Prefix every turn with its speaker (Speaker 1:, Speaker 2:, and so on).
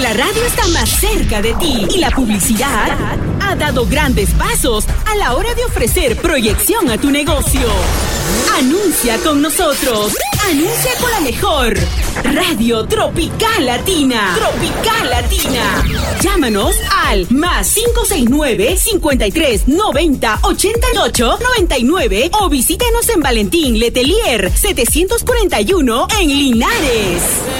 Speaker 1: la radio está más cerca de ti y la publicidad ha dado grandes pasos a la hora de ofrecer proyección a tu negocio. Anuncia con nosotros. Anuncia con la mejor Radio Tropical Latina. Tropical Latina. Llámanos al más 569-5390-8899 o visítenos en Valentín Letelier 741 en Linares.